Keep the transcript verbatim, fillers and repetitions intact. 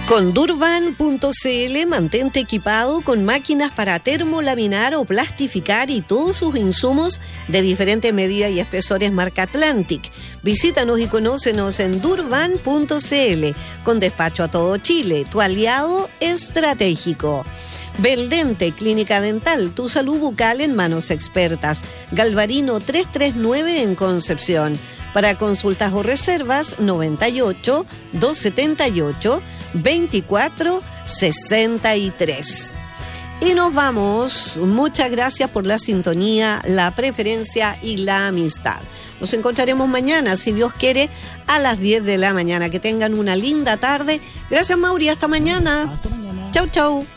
Con Durban punto c l mantente equipado con máquinas para termolaminar o plastificar y todos sus insumos de diferentes medidas y espesores marca Atlantic. Visítanos y conócenos en Durban punto c l, con despacho a todo Chile, tu aliado estratégico. Beldente, Clínica Dental, tu salud bucal en manos expertas. Galvarino trescientos treinta y nueve en Concepción. Para consultas o reservas, noventa y ocho, doscientos setenta y ocho, veinticuatro sesenta y tres. Y nos vamos. Muchas gracias por la sintonía, la preferencia y la amistad. Nos encontraremos mañana, si Dios quiere, a las diez de la mañana. Que tengan una linda tarde. Gracias, Mauri. Hasta mañana. Hasta mañana. Chau, chau.